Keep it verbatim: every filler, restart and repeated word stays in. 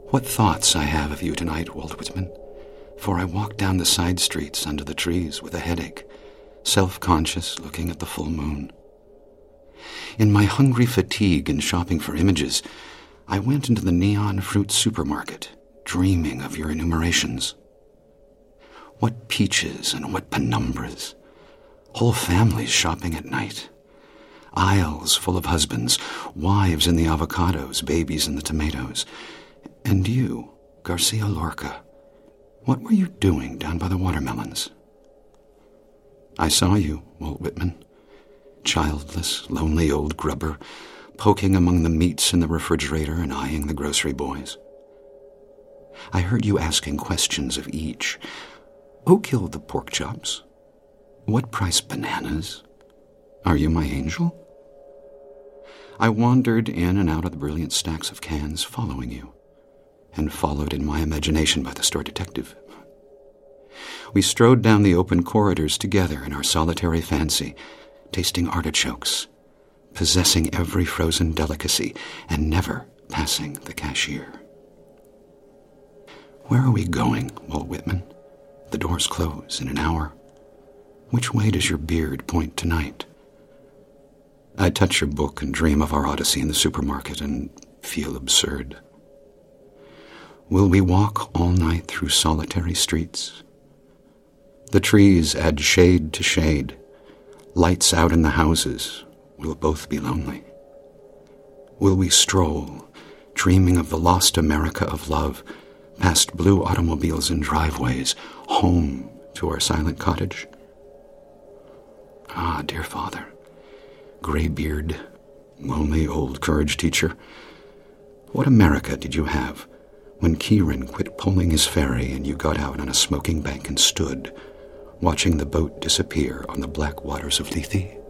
What thoughts I have of you tonight, Walt Whitman, for I walk down the side streets under the trees with a headache, self-conscious looking at the full moon. In my hungry fatigue in shopping for images, I went into the neon fruit supermarket, dreaming of your enumerations. What peaches and what penumbras, whole families shopping at night, aisles full of husbands, wives in the avocados, babies in the tomatoes. And you, Garcia Lorca, what were you doing down by the watermelons? I saw you, Walt Whitman, childless, lonely old grubber, poking among the meats in the refrigerator and eyeing the grocery boys. I heard you asking questions of each. Who killed the pork chops? What price bananas? Are you my angel? I wandered in and out of the brilliant stacks of cans, following you, and followed in my imagination by the store detective. We strode down the open corridors together in our solitary fancy, tasting artichokes, possessing every frozen delicacy, and never passing the cashier. Where are we going, Walt Whitman? The doors close in an hour. Which way does your beard point tonight? I touch your book and dream of our odyssey in the supermarket and feel absurd. Will we walk all night through solitary streets? The trees add shade to shade. Lights out in the houses. We'll both be lonely. Will we stroll, dreaming of the lost America of love, past blue automobiles and driveways, home to our silent cottage? Ah, dear father, graybeard, lonely old courage teacher, what America did you have when Kieran quit pulling his ferry and you got out on a smoking bank and stood, watching the boat disappear on the black waters of Lethe?